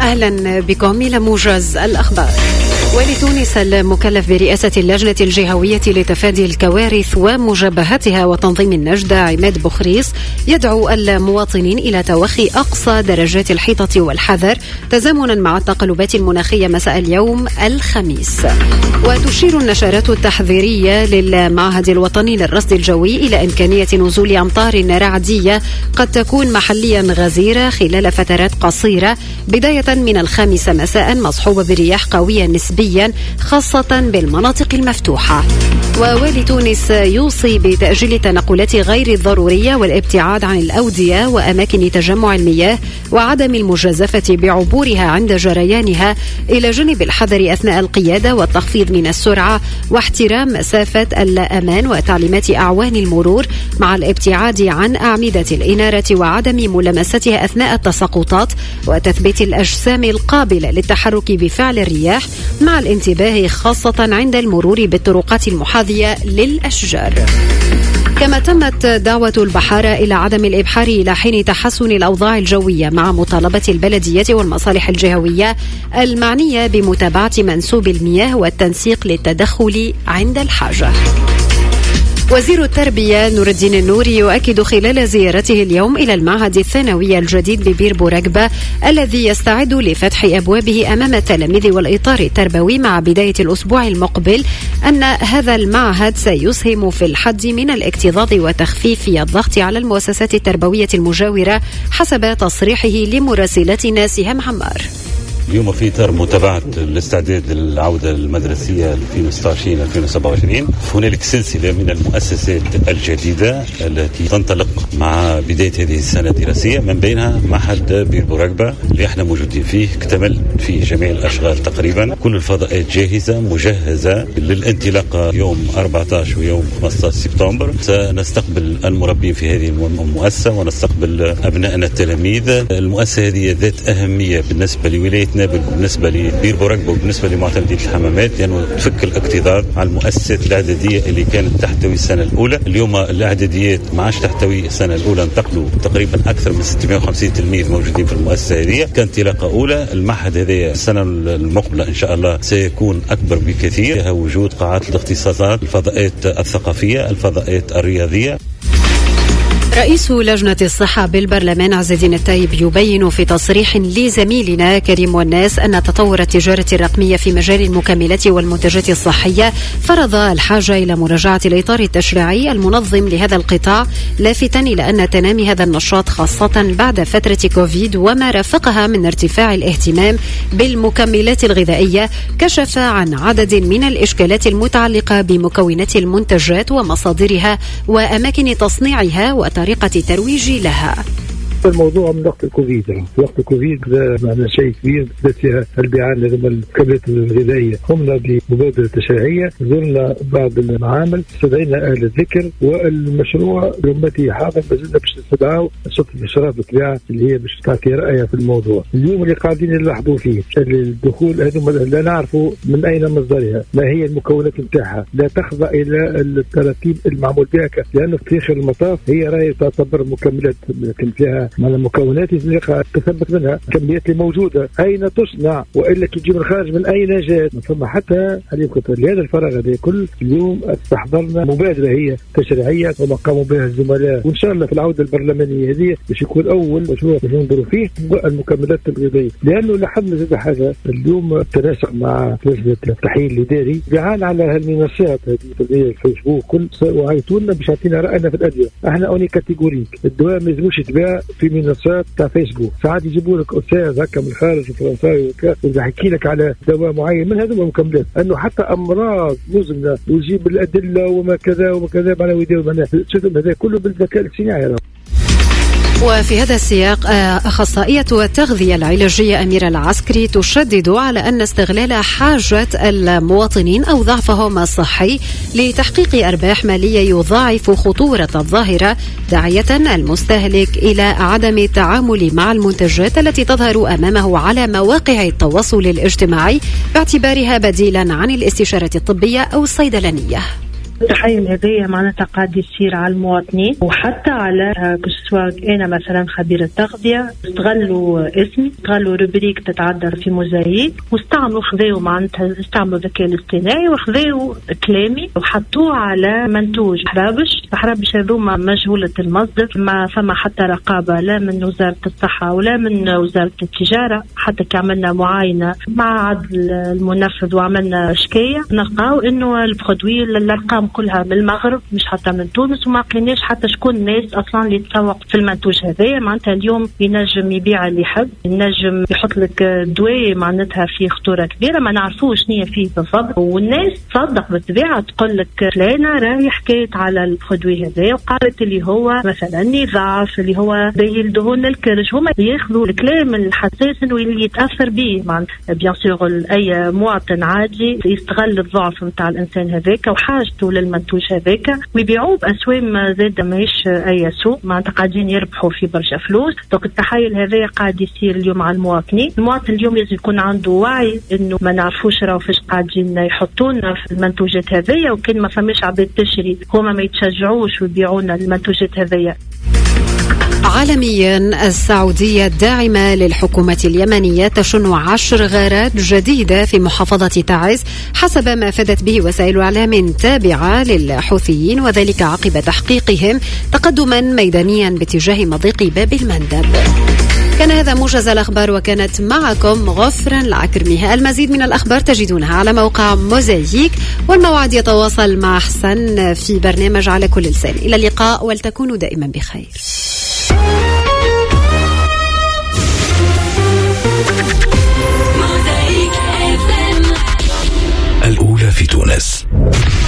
أهلا بكم إلى موجز الأخبار. ولتونس المكلف برئاسة اللجنة الجهوية لتفادي الكوارث ومجابهتها وتنظيم النجدة عماد بخريص يدعو المواطنين إلى توخي أقصى درجات الحيطة والحذر تزامنا مع التقلبات المناخية مساء اليوم الخميس. وتشير النشرات التحذيرية للمعهد الوطني للرصد الجوي إلى إمكانية نزول أمطار رعدية قد تكون محليا غزيرة خلال فترات قصيرة بداية من 5 مساء مصحوبة برياح قوية نسبيا خاصة بالمناطق المفتوحة. ووالي تونس يوصي بتأجيل التنقلات غير الضرورية والابتعاد عن الأودية وأماكن تجمع المياه وعدم المجازفة بعبورها عند جريانها إلى جانب الحذر أثناء القيادة والتخفيض من السرعة واحترام مسافة الأمان وتعليمات أعوان المرور مع الابتعاد عن أعمدة الإنارة وعدم ملامستها أثناء التساقطات وتثبيت الأجسام القابلة للتحرك بفعل الرياح مع الانتباه خاصة عند المرور بالطرقات المحاذية للأشجار. كما تمت دعوة البحارة إلى عدم الإبحار إلى حين تحسن الأوضاع الجوية مع مطالبة البلديات والمصالح الجهوية المعنية بمتابعة منسوب المياه والتنسيق للتدخل عند الحاجة. وزير التربية نور الدين النوري يؤكد خلال زيارته اليوم إلى المعهد الثانوي الجديد ببير بورقبة الذي يستعد لفتح أبوابه أمام التلاميذ والإطار التربوي مع بداية الأسبوع المقبل أن هذا المعهد سيسهم في الحد من الاكتظاظ وتخفيف الضغط على المؤسسات التربوية المجاورة حسب تصريحه لمراسلتنا سهام عمار. اليوم في إطار متابعة الاستعداد للعودة المدرسية 2026-2027 هنالك سلسلة من المؤسسات الجديدة التي تنطلق مع بداية هذه السنة الدراسية، من بينها معهد بير بورقبة اللي احنا موجودين فيه، اكتمل فيه جميع الأشغال تقريبا، كل الفضاءات جاهزة مجهزة للانطلاق يوم 14 ويوم 15 سبتمبر. سنستقبل المربين في هذه المؤسسة ونستقبل أبنائنا التلاميذ. المؤسسة هذه ذات أهمية بالنسبة لولايتنا، بالنسبة لبير بورقبة وبالنسبة لمعتمدين الحمامات، لأنه يعني تفك الاكتظاظ على المؤسسات الإعدادية اللي كانت تحتوي السنة الأولى. اليوم الإعداديات ما عادش تحتوي السنة الأولى، انتقلوا تقريبا أكثر من 650 تلميذ موجودين في المؤسسة هذه. كانت انطلاقة أولى. المعهد هذا السنة المقبلة إن شاء الله سيكون أكبر بكثير، فيها وجود قاعات الاختصاصات، الفضاءات الثقافية، الفضاءات الرياضية. رئيس لجنة الصحة بالبرلمان عز الدين التايب يبين في تصريح لزميلنا كريم والناس أن تطور التجارة الرقمية في مجال المكملات والمنتجات الصحية فرض الحاجة إلى مراجعة الإطار التشريعي المنظم لهذا القطاع، لافتا إلى أن تنامي هذا النشاط خاصة بعد فترة كوفيد وما رافقها من ارتفاع الاهتمام بالمكملات الغذائية كشف عن عدد من الإشكالات المتعلقة بمكونات المنتجات ومصادرها وأماكن تصنيعها وطريقة الترويج لها. الموضوع من وقت الكوفيد، في وقت الكوفيد معنا شيء كبير فيها البيعان لازم المكملات الغذائيه. قمنا بمبادره تشريعيه، زرنا بعض المعامل، استدعينا اهل الذكر، والمشروع يومتي حاضر بزلنا باش نتبعوا صوت الاشراف بالطبيعه اللي هي باش تعطي رايها في الموضوع. اليوم اللي قاعدين نلاحظوا فيه الدخول هذوما لا نعرفوا من اين مصدرها، ما هي المكونات نتاعها، لا تخضع الى التراتيب المعمول بها، لانه في اخر المطاف هي راهي تعتبر مكملات لكن فيها من المكونات تثبت منها الكميات اللي موجوده، اين تصنع والا تجي من الخارج من اين جات، ثم حتى لهذا الفراغ هذا كل. اليوم استحضرنا مبادره هي تشريعيه وما قاموا بها الزملاء، وان شاء الله في العوده البرلمانيه هذه باش يكون اول مشروع باش ننظروا فيه المكملات الغذائيه، لانه لاحظنا زاد حاجه اليوم التناسق مع لجنه التحليل الاداري بيعان على المنصات هذه الفيسبوك كل وعيطوا لنا باش يعطينا راينا في الادويه. احنا اوني كاتيجوريك، الدواء ما يلزموش يتباع في منصات تاع فيسبوك، ساعات يجيبوا لك استاذ هكا من الخارج الفرنساوي ويحكي لك على دواء معين من هذوما المكملات، انه حتى امراض مزمنه ويجيب الادله وما كذا وما كذا معناه ويديروا معناه هذا كله بالذكاء الاصطناعي. وفي هذا السياق أخصائية التغذية العلاجية أميرة العسكري تشدد على أن استغلال حاجة المواطنين أو ضعفهم الصحي لتحقيق أرباح مالية يضاعف خطورة الظاهرة، داعية المستهلك إلى عدم التعامل مع المنتجات التي تظهر أمامه على مواقع التواصل الاجتماعي باعتبارها بديلا عن الاستشارة الطبية أو الصيدلانية. التحايل هذايا معناتها قاعد يصير على المواطنين وحتى على أنا مثلا خبيرة تغذية، استغلوا اسمي، استغلوا روبريك تتعدى في موزايك، واستعملوا خذوا معناتها استعملوا الذكاء الاصطناعي وخذوا كلامي وحطوه على منتوج حرابش هذوما مجهولة المصدر، ما فما حتى رقابة لا من وزارة الصحة ولا من وزارة التجارة. حتى كعملنا معاينة مع عدل المنفذ وعملنا شكاية، نلقاو انه البرودوي الارقام كلها من المغرب مش حتى من تونس، وما لقيناش حتى شكون الناس اصلا اللي تسوق في المنتوج هذايا. معناتها اليوم ينجم يبيع اللي يحب، ينجم يحط لك دواء معناتها فيه خطورة كبيرة ما نعرفوش نية فيه بالضبط، والناس تصدق بالطبيعة تقول لك فلانة راهي حكيت على البرودوي هذايا وقالت اللي هو مثلا نضاف اللي هو باهي الدهون الكرش. هما ياخذوا الكلام الحساس انه اللي يتاثر به. معناتها بيان سور اي مواطن عادي يستغل الضعف نتاع الانسان هذاك وحاجته للمنتوج هذاك ويبيعوه باسواق زاد ماهيش اي سوق، معناتها قاعدين يربحوا في برشا فلوس. دونك التحايل هذا قاعد يصير اليوم على المواطنين. المواطن اليوم لازم يكون عنده وعي انه ما نعرفوش راهو فاش قاعدين يحطونا في المنتوجات هذيا، وكان ما فماش عباد تشري هما ما يتشجعوش ويبيعونا المنتوجات هذيا. عالميا، السعودية الداعمة للحكومة اليمنية تشن 10 غارات جديدة في محافظة تعز حسب ما أفادت به وسائل إعلام تابعة للحوثيين، وذلك عقب تحقيقهم تقدما ميدانيا باتجاه مضيق باب المندب. كان هذا موجز الأخبار، وكانت معكم غفران العكرمي. المزيد من الأخبار تجدونها على موقع موزايك، والموعد يتواصل مع حسن في برنامج على كل لسان. إلى اللقاء ولتكونوا دائما بخير. الأولى في تونس.